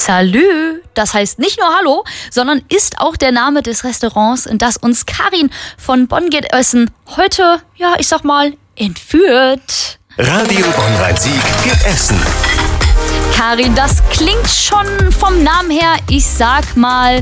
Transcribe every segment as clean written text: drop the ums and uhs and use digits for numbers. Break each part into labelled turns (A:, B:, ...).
A: Salü, das heißt nicht nur Hallo, sondern ist auch der Name des Restaurants, in das uns Karin von Bonn geht essen heute, ja, ich sag mal, entführt.
B: Radio Bonn-Rhein-Sieg geht essen.
A: Karin, das klingt schon vom Namen her, ich sag mal,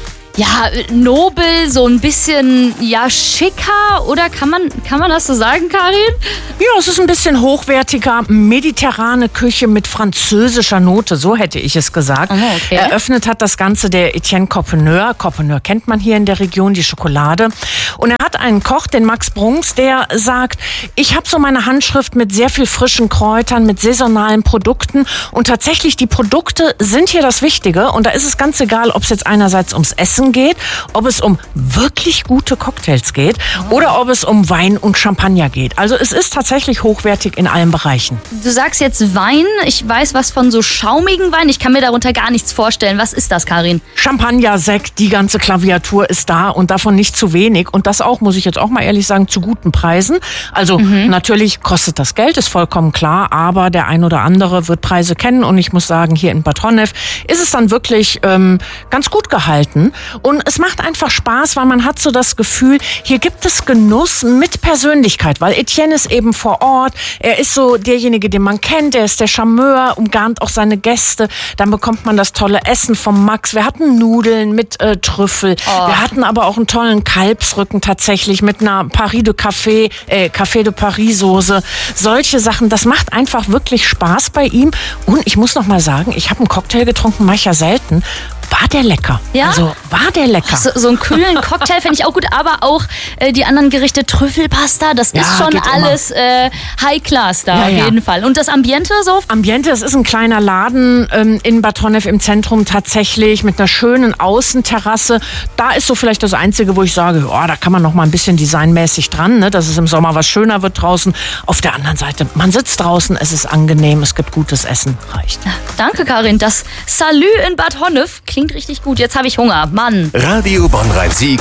A: ja, nobel, so ein bisschen, ja, schicker, oder kann man das so sagen, Karin?
C: Ja, es ist ein bisschen hochwertiger, mediterrane Küche mit französischer Note, so hätte ich es gesagt.
A: Oh, okay.
C: Eröffnet hat das Ganze der Etienne Coppeneur. Coppeneur kennt man hier in der Region, die Schokolade. Und er hat einen Koch, den Max Brunks, der sagt, ich habe so meine Handschrift mit sehr viel frischen Kräutern, mit saisonalen Produkten. Und tatsächlich, die Produkte sind hier das Wichtige. Und da ist es ganz egal, ob es jetzt einerseits ums Essen geht, ob es um wirklich gute Cocktails geht oder ob es um Wein und Champagner geht. Also es ist tatsächlich hochwertig in allen Bereichen.
A: Du sagst jetzt Wein, ich weiß was von so schaumigen Wein, ich kann mir darunter gar nichts vorstellen. Was ist das, Karin?
C: Champagner, Sekt, die ganze Klaviatur ist da und davon nicht zu wenig. Und das auch, muss ich jetzt auch mal ehrlich sagen, zu guten Preisen. Also natürlich kostet das Geld, ist vollkommen klar, aber der ein oder andere wird Preise kennen. Und ich muss sagen, hier in Bad Honnef ist es dann wirklich ganz gut gehalten. Und es macht einfach Spaß, weil man hat so das Gefühl, hier gibt es Genuss mit Persönlichkeit, weil Etienne ist eben vor Ort, er ist so derjenige, den man kennt, er ist der Charmeur, umgarnt auch seine Gäste, dann bekommt man das tolle Essen vom Max, wir hatten Nudeln mit Trüffel, wir hatten aber auch einen tollen Kalbsrücken tatsächlich mit einer Paris de Café de Paris Soße, solche Sachen, das macht einfach wirklich Spaß bei ihm und ich muss noch mal sagen, ich habe einen Cocktail getrunken, mache ich ja selten. War der lecker.
A: Ja?
C: Also war der lecker.
A: So einen kühlen Cocktail finde ich auch gut, aber auch die anderen Gerichte, Trüffelpasta, das ist schon alles High Class da auf jeden Fall. Und das Ambiente so?
C: Ambiente, es ist ein kleiner Laden in Bad Honnef im Zentrum tatsächlich mit einer schönen Außenterrasse. Da ist so vielleicht das Einzige, wo ich sage, oh, da kann man noch mal ein bisschen designmäßig dran, ne, dass es im Sommer was schöner wird draußen. Auf der anderen Seite, man sitzt draußen, es ist angenehm, es gibt gutes Essen, reicht.
A: Ja, danke, Karin. Das Salü in Bad Honnef klingt richtig gut. Jetzt habe ich Hunger, Mann.
B: Radio Bonn-Rhein-Sieg